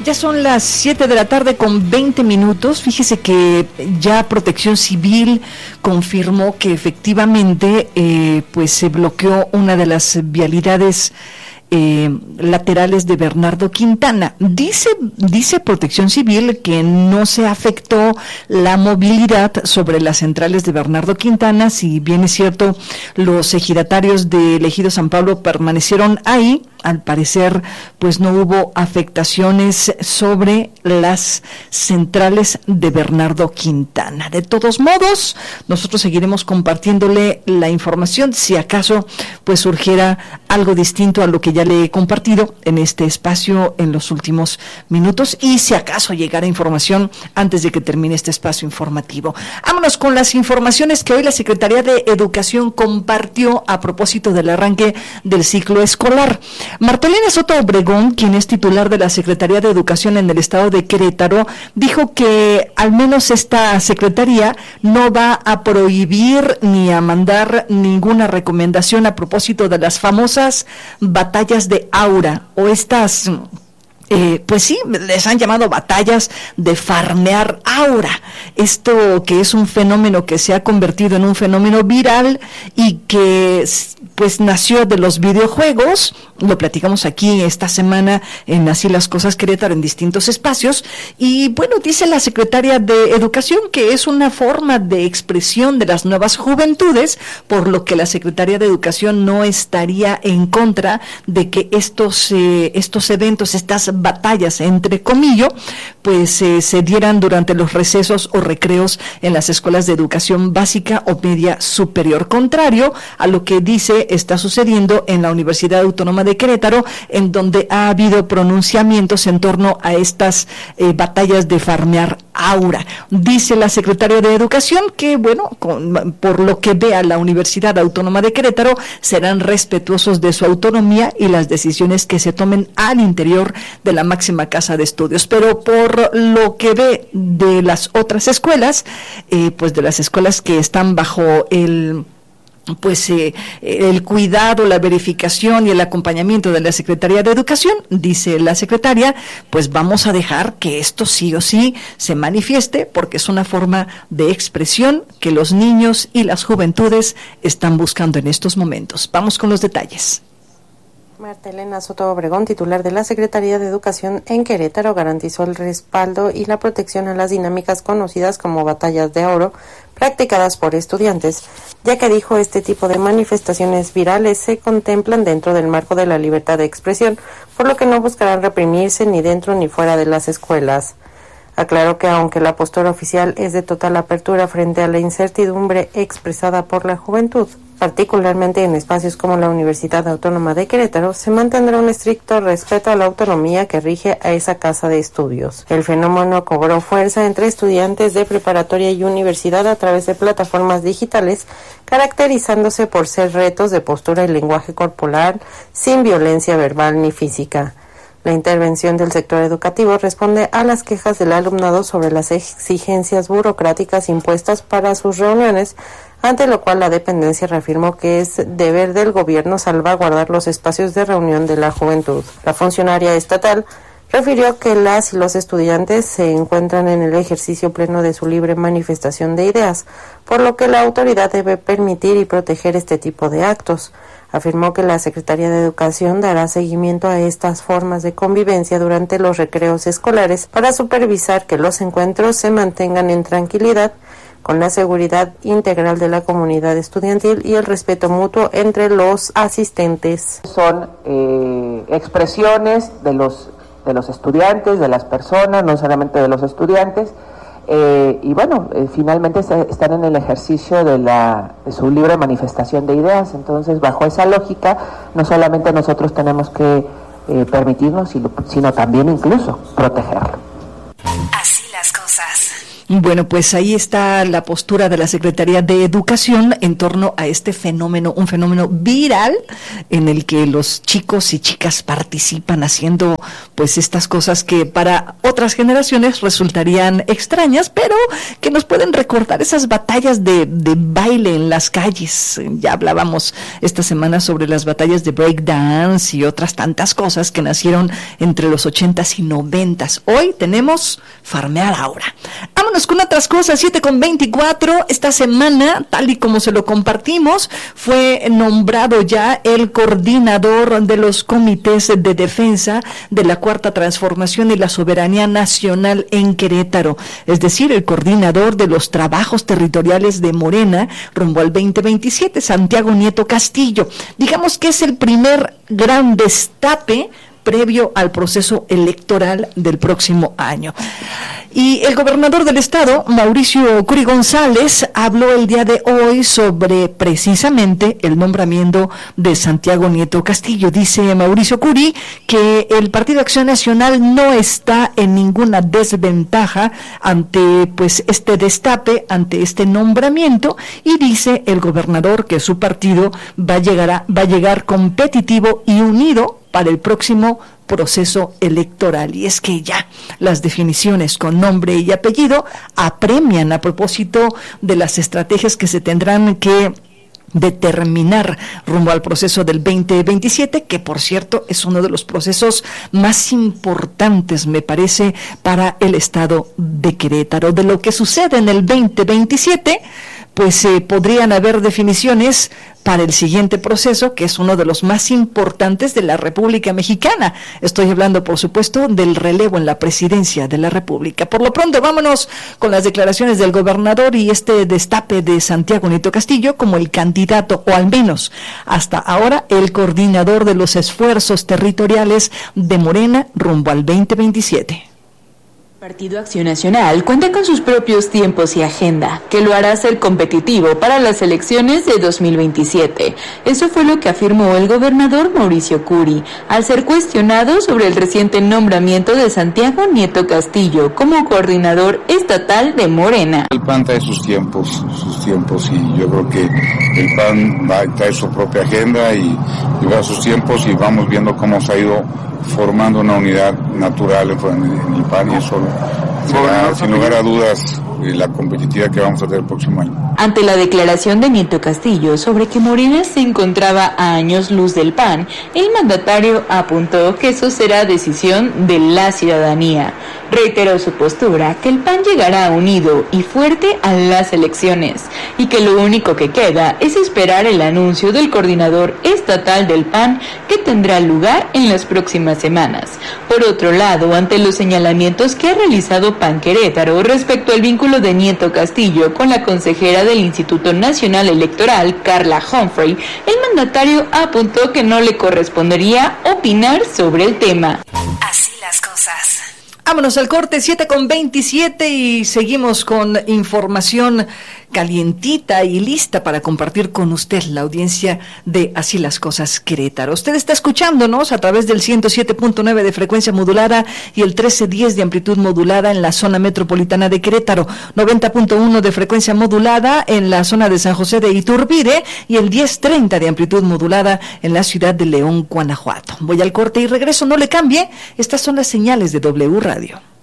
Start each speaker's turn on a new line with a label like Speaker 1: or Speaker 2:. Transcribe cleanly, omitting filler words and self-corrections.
Speaker 1: Ya son las 7:20 p.m. Fíjese que ya Protección Civil confirmó que efectivamente pues se bloqueó una de las vialidades laterales de Bernardo Quintana. Dice Protección Civil que no se afectó la movilidad sobre las centrales de Bernardo Quintana. Si bien es cierto, los ejidatarios del Ejido San Pablo permanecieron ahí, al parecer pues no hubo afectaciones sobre las centrales de Bernardo Quintana. De todos modos, nosotros seguiremos compartiéndole la información si acaso pues surgiera algo distinto a lo que ya le he compartido en este espacio en los últimos minutos, y si acaso llegara información antes de que termine este espacio informativo. Vámonos con las informaciones que hoy la Secretaría de Educación compartió a propósito del arranque del ciclo escolar. Martelena Soto Obregón, quien es titular de la Secretaría de Educación en el estado de Querétaro, dijo que al menos esta secretaría no va a prohibir ni a mandar ninguna recomendación a propósito de las famosas batallas de aura o estas... pues sí, les han llamado batallas de farmear aura. Esto que es un fenómeno que se ha convertido en un fenómeno viral y que pues nació de los videojuegos. Lo platicamos aquí esta semana en Así las Cosas Querétaro en distintos espacios. Y bueno, dice la secretaria de Educación que es una forma de expresión de las nuevas juventudes, por lo que la Secretaría de Educación no estaría en contra de que estos eventos, estas batallas entre comillas, pues se dieran durante los recesos o recreos en las escuelas de educación básica o media superior, contrario a lo que dice está sucediendo en la Universidad Autónoma de Querétaro, en donde ha habido pronunciamientos en torno a estas batallas de farmear aura. Dice la secretaria de Educación que, bueno, por lo que vea la Universidad Autónoma de Querétaro, serán respetuosos de su autonomía y las decisiones que se tomen al interior de la máxima casa de estudios. Pero por lo que ve de las otras escuelas, pues de las escuelas que están bajo el cuidado, la verificación y el acompañamiento de la Secretaría de Educación, dice la secretaria, pues vamos a dejar que esto sí o sí se manifieste, porque es una forma de expresión que los niños y las juventudes están buscando en estos momentos. Vamos con los detalles.
Speaker 2: Martelena Soto Obregón, titular de la Secretaría de Educación en Querétaro, garantizó el respaldo y la protección a las dinámicas conocidas como batallas de oro practicadas por estudiantes, ya que dijo este tipo de manifestaciones virales se contemplan dentro del marco de la libertad de expresión, por lo que no buscarán reprimirse ni dentro ni fuera de las escuelas. Aclaró que aunque la postura oficial es de total apertura frente a la incertidumbre expresada por la juventud, particularmente en espacios como la Universidad Autónoma de Querétaro, se mantendrá un estricto respeto a la autonomía que rige a esa casa de estudios. El fenómeno cobró fuerza entre estudiantes de preparatoria y universidad a través de plataformas digitales, caracterizándose por ser retos de postura y lenguaje corporal sin violencia verbal ni física. La intervención del sector educativo responde a las quejas del alumnado sobre las exigencias burocráticas impuestas para sus reuniones, ante lo cual la dependencia reafirmó que es deber del gobierno salvaguardar los espacios de reunión de la juventud. La funcionaria estatal refirió que las y los estudiantes se encuentran en el ejercicio pleno de su libre manifestación de ideas, por lo que la autoridad debe permitir y proteger este tipo de actos. Afirmó que la Secretaría de Educación dará seguimiento a estas formas de convivencia durante los recreos escolares para supervisar que los encuentros se mantengan en tranquilidad, con la seguridad integral de la comunidad estudiantil y el respeto mutuo entre los asistentes.
Speaker 3: Son expresiones de los estudiantes, de las personas, no solamente de los estudiantes, y bueno, finalmente están en el ejercicio de su libre manifestación de ideas. Entonces, bajo esa lógica, no solamente nosotros tenemos que permitirnos, sino también incluso protegerlo.
Speaker 1: Así las cosas. Bueno, pues ahí está la postura de la Secretaría de Educación en torno a este fenómeno, un fenómeno viral en el que los chicos y chicas participan haciendo pues estas cosas que para otras generaciones resultarían extrañas, pero que nos pueden recordar esas batallas de baile en las calles. Ya hablábamos esta semana sobre las batallas de breakdance y otras tantas cosas que nacieron entre los 80s y 90s. Hoy tenemos Farmear Ahora. Vámonos con otras cosas. 7:24, esta semana, tal y como se lo compartimos, fue nombrado ya el coordinador de los comités de defensa de la Cuarta Transformación y la Soberanía Nacional en Querétaro, es decir, el coordinador de los trabajos territoriales de Morena rumbo al 2027, Santiago Nieto Castillo. Digamos que es el primer gran destape previo al proceso electoral del próximo año. Y el gobernador del estado, Mauricio Curi González, habló el día de hoy sobre precisamente el nombramiento de Santiago Nieto Castillo. Dice Mauricio Curi que el Partido Acción Nacional no está en ninguna desventaja ante pues este destape, ante este nombramiento, y dice el gobernador que su partido va a llegar competitivo y unido para el próximo proceso electoral. Y es que ya las definiciones con nombre y apellido apremian a propósito de las estrategias que se tendrán que determinar rumbo al proceso del 2027, que por cierto es uno de los procesos más importantes, me parece, para el estado de Querétaro. De lo que sucede en el 2027, pues podrían haber definiciones para el siguiente proceso, que es uno de los más importantes de la República Mexicana. Estoy hablando, por supuesto, del relevo en la presidencia de la República. Por lo pronto, vámonos con las declaraciones del gobernador y este destape de Santiago Nieto Castillo como el candidato, o al menos hasta ahora, el coordinador de los esfuerzos territoriales de Morena rumbo al 2027.
Speaker 4: Partido Acción Nacional cuenta con sus propios tiempos y agenda, que lo hará ser competitivo para las elecciones de 2027. Eso fue lo que afirmó el gobernador Mauricio Curi, al ser cuestionado sobre el reciente nombramiento de Santiago Nieto Castillo como coordinador estatal de Morena.
Speaker 5: El PAN trae sus tiempos, y yo creo que el PAN trae su propia agenda y va a sus tiempos, y vamos viendo cómo se ha ido formando una unidad natural en el PAN, y eso será, sin lugar a dudas, la competitividad que vamos a tener el próximo año.
Speaker 4: Ante la declaración de Nieto Castillo sobre que Morena se encontraba a años luz del PAN, el mandatario apuntó que eso será decisión de la ciudadanía. Reiteró su postura que el PAN llegará unido y fuerte a las elecciones y que lo único que queda es esperar el anuncio del coordinador estatal del PAN, que tendrá lugar en las próximas semanas. Por otro lado, ante los señalamientos que ha realizado PAN Querétaro respecto al vínculo de Nieto Castillo con la consejera del Instituto Nacional Electoral, Carla Humphrey, el mandatario apuntó que no le correspondería opinar sobre el tema.
Speaker 6: Así las cosas.
Speaker 1: Vámonos al corte, 7:27, y seguimos con información calientita y lista para compartir con usted, la audiencia de Así las Cosas Querétaro. Usted está escuchándonos a través del 107.9 de frecuencia modulada y el 1310 de amplitud modulada en la zona metropolitana de Querétaro, 90.1 de frecuencia modulada en la zona de San José de Iturbide y el 1030 de amplitud modulada en la ciudad de León, Guanajuato. Voy al corte y regreso, no le cambie. Estas son las señales de W Radio.